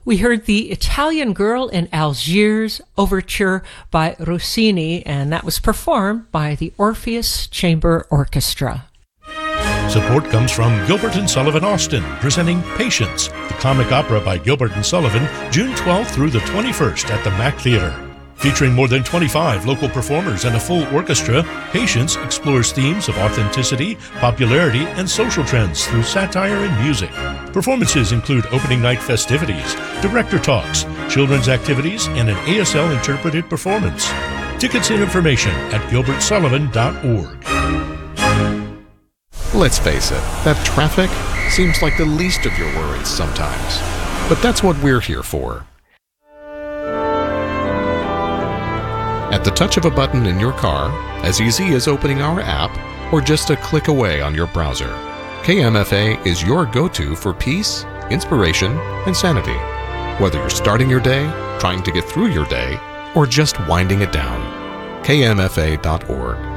We heard the Italian Girl in Algiers overture by Rossini, and that was performed by the Orpheus Chamber Orchestra. Support comes from Gilbert & Sullivan Austin, presenting Patience, the comic opera by Gilbert & Sullivan, June 12th through the 21st at the Mack Theater. Featuring more than 25 local performers and a full orchestra, Patience explores themes of authenticity, popularity, and social trends through satire and music. Performances include opening night festivities, director talks, children's activities, and an ASL interpreted performance. Tickets and information at gilbertsullivan.org. Let's face it, that traffic seems like the least of your worries sometimes. But that's what we're here for. At the touch of a button in your car, as easy as opening our app, or just a click away on your browser, KMFA is your go-to for peace, inspiration, and sanity. Whether you're starting your day, trying to get through your day, or just winding it down. KMFA.org.